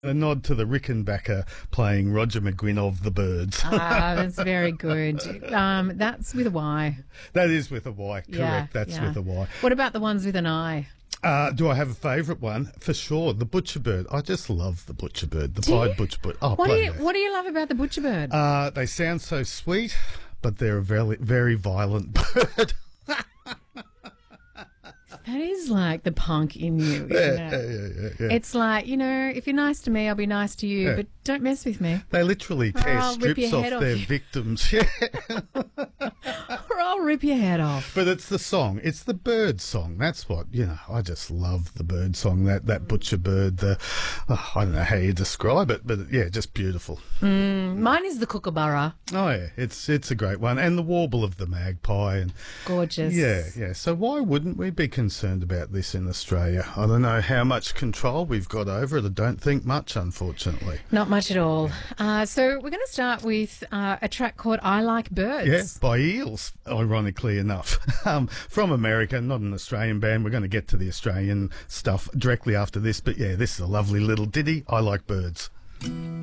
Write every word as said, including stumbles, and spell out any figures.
A nod to the Rickenbacker playing Roger McGuinn of the Byrds. Ah, that's very good. Um, that's with a Y. That is with a Y, correct. Yeah, that's yeah. with a Y. What about the ones with an I? Uh, do I have a favourite one? For sure, the butcher bird. I just love the butcher bird, the Do pied you? butcher bird. Oh, What do bloody you hell. What do you love about the butcher bird? Uh, they sound so sweet, but they're a very, very violent bird. That is like the punk in you, isn't Yeah, it? yeah, yeah, yeah, yeah. It's like, you know, if you're nice to me, I'll be nice to you, Yeah. but don't mess with me. They literally tear I'll rip strips your off head off their you. victims. Yeah. Or I'll rip your head off. But it's the song. It's the bird song. That's what, you know, I just love the bird song, that, that butcher bird. The, oh, I don't know how you describe it, but yeah, just beautiful. Mine is the kookaburra. Oh, yeah, it's it's a great one. And the warble of the magpie. And Gorgeous. yeah, yeah. So why wouldn't we be concerned about this in Australia? I don't know how much control we've got over it. I don't think much, unfortunately. Not much at all. Uh, so we're going to start with uh, a track called I Like Birds. Yeah, by Eels, ironically enough. um, from America, not an Australian band. We're going to get to the Australian stuff directly after this. But yeah, this is a lovely little ditty. I Like Birds.